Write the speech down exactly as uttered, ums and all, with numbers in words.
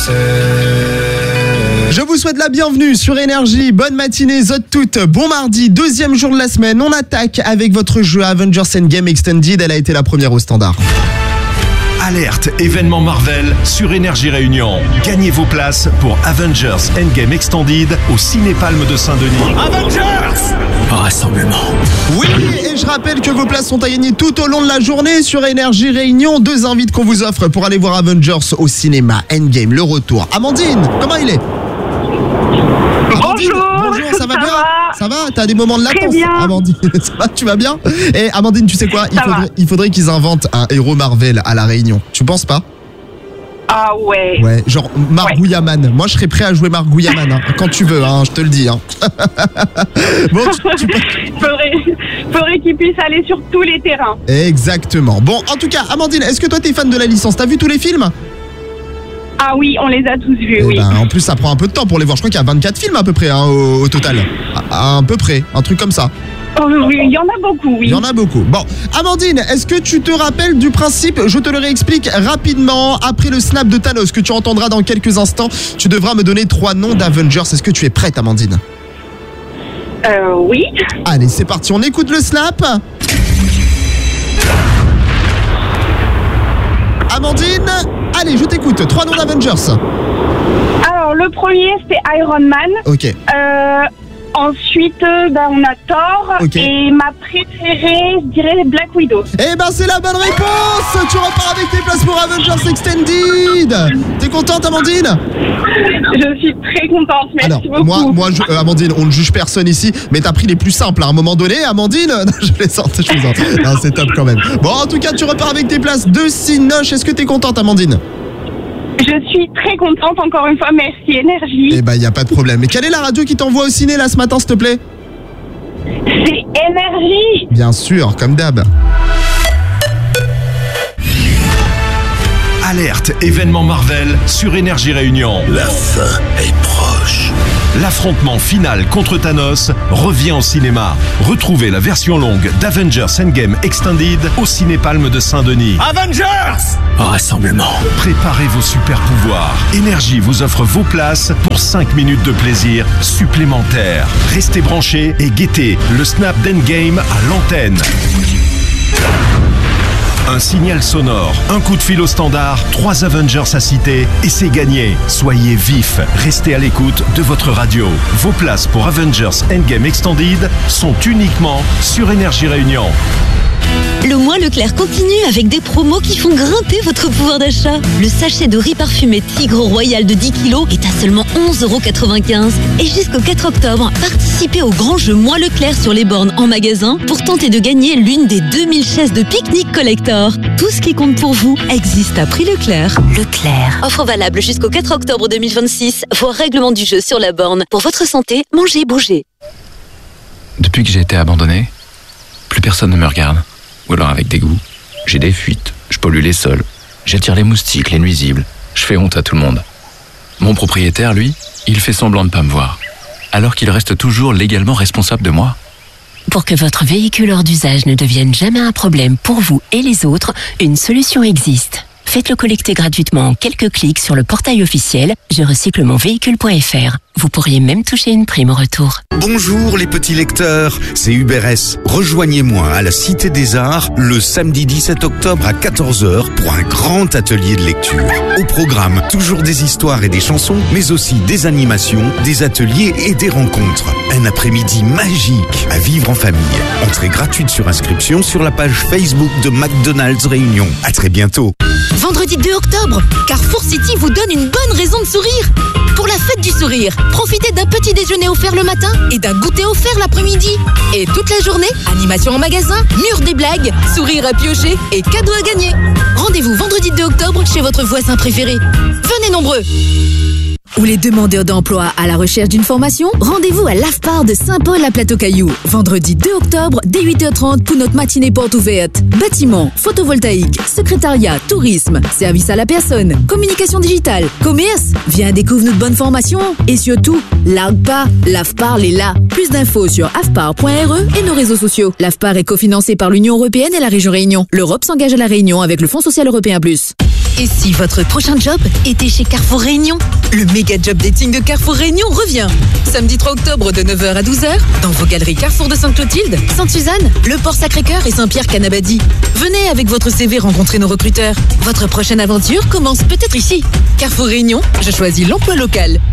Je vous souhaite la bienvenue sur Énergie. Bonne matinée, zot toutes. Bon mardi, deuxième jour de la semaine. On attaque avec votre jeu Avengers Endgame Extended. Elle a été la première au standard. Alerte, événement Marvel sur Énergie Réunion. Gagnez vos places pour Avengers Endgame Extended au Ciné-Palme de Saint-Denis. Avengers Rassemblement. Oui, et je rappelle que vos places sont à gagner tout au long de la journée sur Énergie Réunion. Deux invites qu'on vous offre pour aller voir Avengers au cinéma. Endgame, le retour. Amandine, comment il est ? Amandine, bonjour, bonjour, ça va ça bien va. Ça va. T'as des moments de Très latence, bien. Amandine. Ça va, tu vas bien? Et Amandine, tu sais quoi? Il Ça faudrait, va. il faudrait qu'ils inventent un héros Marvel à la Réunion. Tu penses pas? Ah ouais. Ouais, genre Mark Ouais. Gouyaman. Moi, je serais prêt à jouer Mark Gouyaman, hein, quand tu veux, hein, je te le dis. Hein. Bon, tu, tu... faudrait faudrait qu'il puisse aller sur tous les terrains. Exactement. Bon, en tout cas, Amandine, est-ce que toi, t'es fan de la licence? T'as vu tous les films? Ah oui, on les a tous vus, Eh oui. ben, en plus, ça prend un peu de temps pour les voir. Je crois qu'il y a vingt-quatre films à peu près, hein, au, au total. À, à peu près, un truc comme ça. Oh, oui, il y en a beaucoup, oui. Il y en a beaucoup. Bon, Amandine, est-ce que tu te rappelles du principe? Je te le réexplique rapidement. Après le snap de Thanos que tu entendras dans quelques instants, tu devras me donner trois noms d'Avengers. Est-ce que tu es prête, Amandine? Euh, oui. Allez, c'est parti. On écoute le snap. Amandine, allez, je t'écoute. Trois noms d'Avengers. Alors, le premier, c'est Iron Man. Ok. Euh, ensuite, euh, ben, on a Thor. Ok. Et ma préférée, je dirais Black Widow. Eh ben, c'est la bonne réponse. Tu repars avec tes places pour Avengers Extended. T'es contente, Amandine? Je suis très contente, merci Alors, beaucoup. moi, moi je- euh, Amandine, on ne juge personne ici, mais t'as pris les plus simples à un moment donné, Amandine. Non, je plaisante, je plaisante. Non, c'est top quand même. Bon, en tout cas, tu repars avec tes places de Cinoche. Est-ce que t'es contente, Amandine? Je suis très contente, encore une fois, merci Énergie. Eh ben, y a pas de problème. Mais quelle est la radio qui t'envoie au ciné là ce matin, s'il te plaît? C'est Énergie. Bien sûr, comme d'hab. Alerte, événement Marvel sur Énergie Réunion. La fin est proche. L'affrontement final contre Thanos revient au cinéma. Retrouvez la version longue d'Avengers Endgame Extended au Ciné-Palme de Saint-Denis. Avengers Rassemblement. Préparez vos super pouvoirs. Énergie vous offre vos places pour cinq minutes de plaisir supplémentaires. Restez branchés et guettez le snap d'Endgame à l'antenne. Un signal sonore, un coup de fil au standard, trois Avengers à citer et c'est gagné. Soyez vifs, restez à l'écoute de votre radio. Vos places pour Avengers Endgame Extended sont uniquement sur Énergie Réunion. Le mois Leclerc continue avec des promos qui font grimper votre pouvoir d'achat. Le sachet de riz parfumé Tigre Royal de dix kilos est à seulement onze euros quatre-vingt-quinze. Et jusqu'au quatre octobre, participez au grand jeu mois Leclerc sur les bornes en magasin pour tenter de gagner l'une des deux mille chaises de pique-nique collector. Tout ce qui compte pour vous existe à prix Leclerc. Leclerc. Offre valable jusqu'au quatre octobre deux mille vingt-six. Voir règlement du jeu sur la borne. Pour votre santé, mangez, bougez. Depuis que j'ai été abandonné, plus personne ne me regarde. Ou alors avec dégoût. J'ai des fuites, je pollue les sols, j'attire les moustiques, les nuisibles, je fais honte à tout le monde. Mon propriétaire, lui, il fait semblant de pas me voir, alors qu'il reste toujours légalement responsable de moi. Pour que votre véhicule hors d'usage ne devienne jamais un problème pour vous et les autres, une solution existe. Faites-le collecter gratuitement en quelques clics sur le portail officiel je recycle mon véhicule point f r. Vous pourriez même toucher une prime au retour. Bonjour les petits lecteurs, c'est Hubert S. Rejoignez-moi à la Cité des Arts le samedi dix-sept octobre à quatorze heures pour un grand atelier de lecture. Au programme, toujours des histoires et des chansons, mais aussi des animations, des ateliers et des rencontres. Un après-midi magique à vivre en famille. Entrée gratuite sur inscription sur la page Facebook de McDonald's Réunion. À très bientôt. Vendredi deux octobre, Carrefour City vous donne une bonne raison de sourire. Pour la fête du sourire, profitez d'un petit déjeuner offert le matin et d'un goûter offert l'après-midi. Et toute la journée, animation en magasin, mur des blagues, sourire à piocher et cadeaux à gagner. Rendez-vous vendredi deux octobre chez votre voisin préféré. Venez nombreux. Ou les demandeurs d'emploi à la recherche d'une formation, rendez-vous à l'AFPAR de Saint-Paul-à-Plateau-Caillou. Vendredi deux octobre, dès huit heures trente pour notre matinée porte ouverte. Bâtiment, photovoltaïque, secrétariat, tourisme, service à la personne, communication digitale, commerce. Viens découvrir notre bonne formation. Et surtout, largue pas, l'AFPAR est là. Plus d'infos sur afpar point r e et nos réseaux sociaux. L'AFPAR est cofinancé par l'Union européenne et la région Réunion. L'Europe s'engage à la Réunion avec le Fonds social européen plus. Et si votre prochain job était chez Carrefour Réunion? Le méga job dating de Carrefour Réunion revient. Samedi trois octobre de neuf heures à douze heures dans vos galeries Carrefour de Sainte-Clotilde, Sainte-Suzanne, Le Port-Sacré-Cœur et Saint-Pierre-Canabadie. Venez avec votre C V rencontrer nos recruteurs. Votre prochaine aventure commence peut-être ici. Carrefour Réunion, je choisis l'emploi local.